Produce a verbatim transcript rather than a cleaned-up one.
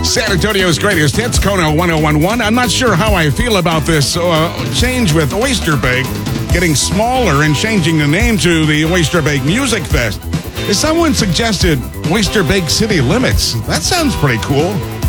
San Antonio's greatest hits, Kono one oh one one. I'm not sure how I feel about this uh, change with Oyster Bake getting smaller and changing the name to the Oyster Bake Music Fest. Someone suggested Oyster Bake City Limits. That sounds pretty cool.